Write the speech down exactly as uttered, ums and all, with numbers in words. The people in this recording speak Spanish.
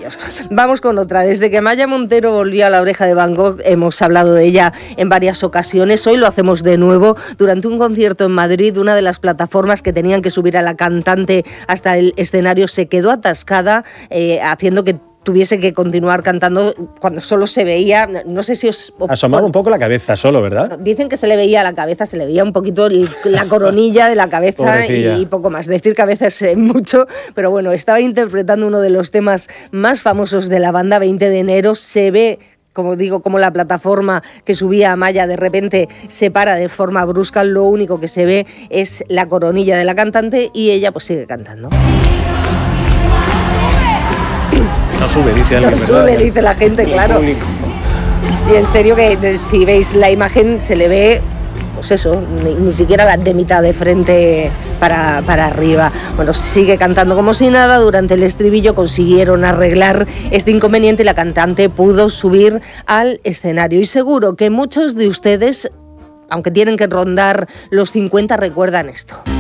Dios. Vamos con otra. Desde que Maya Montero volvió a La Oreja de Van Gogh, hemos hablado de ella en varias ocasiones. Hoy lo hacemos de nuevo. Durante un concierto en Madrid, una de las plataformas que tenían que subir a la cantante hasta el escenario se quedó atascada, eh, haciendo que tuviese que continuar cantando cuando solo se veía, no sé si os... Asomaba un poco la cabeza solo, ¿verdad? Dicen que se le veía la cabeza, se le veía un poquito el, la coronilla de la cabeza y, y poco más. Decir cabeza es mucho, pero bueno, estaba interpretando uno de los temas más famosos de la banda, veinte de enero, se ve... Como digo, como la plataforma que subía a Maya de repente se para de forma brusca, lo único que se ve es la coronilla de la cantante y ella pues sigue cantando. No sube, dice alguien, No sube, ¿verdad? dice la gente, El claro. público. Y en serio que si veis la imagen se le ve, pues eso, ni, ni siquiera la de mitad de frente para, para arriba. Bueno, sigue cantando como si nada. Durante el estribillo consiguieron arreglar este inconveniente y la cantante pudo subir al escenario. Y seguro que muchos de ustedes, aunque tienen que rondar los cincuenta, recuerdan esto.